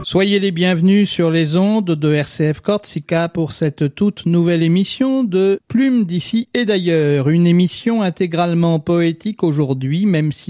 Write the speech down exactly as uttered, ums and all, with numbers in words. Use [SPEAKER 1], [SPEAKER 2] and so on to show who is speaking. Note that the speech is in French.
[SPEAKER 1] Soyez les bienvenus sur les ondes de R C F Corsica pour cette toute nouvelle émission de Plume d'ici et d'ailleurs. Une émission intégralement poétique aujourd'hui, même si